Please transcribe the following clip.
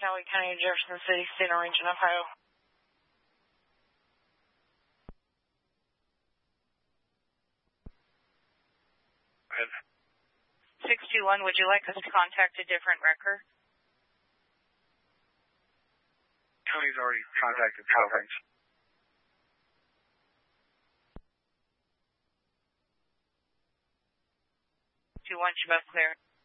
Cowley County, Jefferson City, State and Region, Ohio. 621, would you like us to contact a different wrecker? County's already contacted Providence. 21, you're both clear.